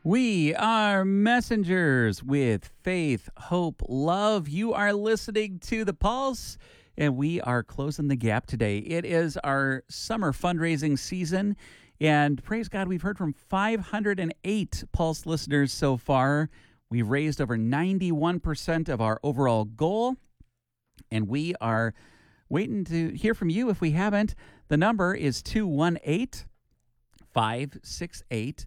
We are messengers with faith, hope, love. You are listening to The Pulse, and we are closing the gap today. It is our summer fundraising season, and praise God, we've heard from 508 Pulse listeners so far. We've raised over 91% of our overall goal, and we are waiting to hear from you if we haven't. The number is 218 568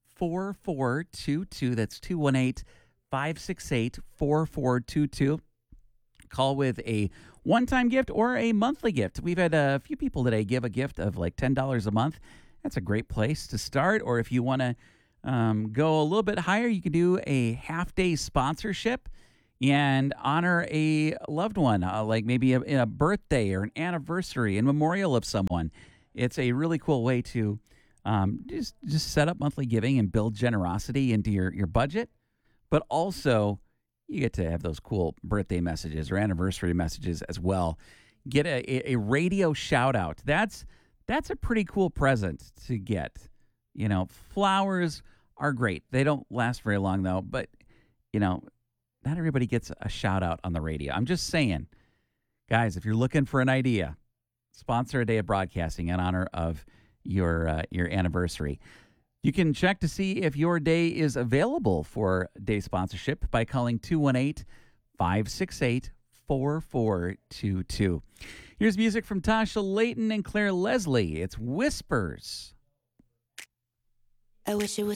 4422. That's 218 568 4422. Call with a one-time gift or a monthly gift. We've had a few people today give a gift of like $10 a month. That's a great place to start. Or if you want to go a little bit higher, you can do a half-day sponsorship and honor a loved one, like maybe a birthday or an anniversary in memorial of someone. It's a really cool way to just set up monthly giving and build generosity into your budget, but also you get to have those cool birthday messages or anniversary messages as well. Get a radio shout out. That's a pretty cool present to get. You know, flowers are great. They don't last very long though, but not everybody gets a shout out on the radio. I'm just saying, guys, if you're looking for an idea, sponsor a day of broadcasting in honor of your anniversary. You can check to see if your day is available for day sponsorship by calling 218-568-4422. Here's music from Tasha Layton and Claire Leslie. It's Whispers. I wish it was